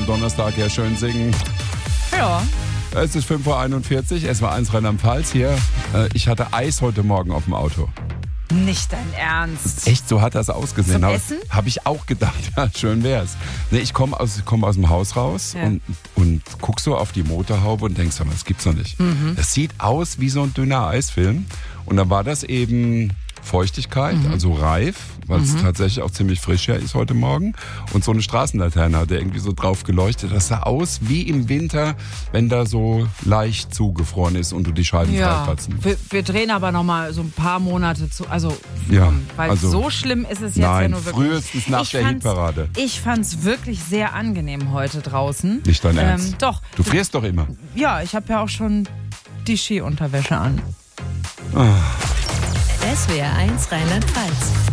Donnerstag ja schön singen. Ja. Es ist 5:41 Uhr, es war 1 Rheinland-Pfalz hier. Ich hatte Eis heute Morgen auf dem Auto. Nicht dein Ernst. Echt, so hat das ausgesehen. Zum Essen? Habe ich auch gedacht, ja, schön wär's. Nee, ich komm aus dem Haus raus und guck so auf die Motorhaube und denk so, das gibt's doch nicht. Das sieht aus wie so ein dünner Eisfilm. Und dann war das eben Feuchtigkeit, also reif, weil es tatsächlich auch ziemlich frisch ja ist heute Morgen. Und so eine Straßenlaterne hat irgendwie so drauf geleuchtet. Das sah aus wie im Winter, wenn da so leicht zugefroren ist und du die Scheiben freiplatzen musst. Wir drehen aber nochmal so ein paar Monate zu, weil so schlimm ist es jetzt ja nur wirklich. Frühestens nach der Hitparade. Ich fand's wirklich sehr angenehm heute draußen. Nicht dein Ernst? Doch. Du frierst doch immer. Ja, ich habe ja auch schon die Skiunterwäsche an. SWR 1 Rheinland-Pfalz.